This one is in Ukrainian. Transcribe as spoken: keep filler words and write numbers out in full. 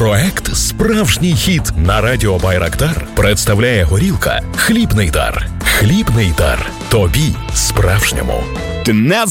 Проект «Справжній хіт» на радіо Байрактар представляє горілка «Хлібний дар». Хлібний дар. Тобі справжньому. Ти не